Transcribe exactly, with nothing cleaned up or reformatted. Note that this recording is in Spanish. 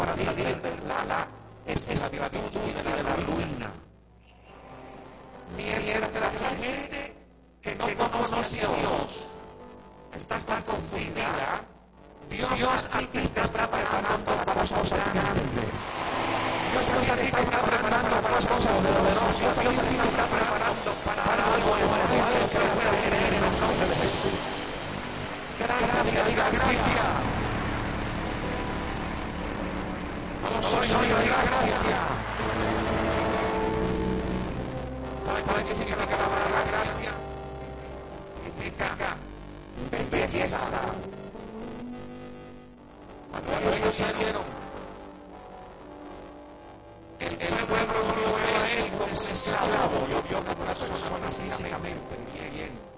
para salir de la esclavitud y de la ruina. Mientras la gente que no conoce a Dios está tan confundida, Dios a ti te está preparando para las cosas grandes. Dios a ti te está preparando para las cosas poderosas. Dios a ti te está preparando para algo nuevo que pueda creer en el nombre de Jesús. Gracias, diga gracias. No soy yo, diga gracias. ¿Sabes qué significa la palabra gracia? Significa belleza. Cuando ellos lo salieron, el pueblo no lo ve a él como un esclavo, lo vio como una persona físicamente bien, bien.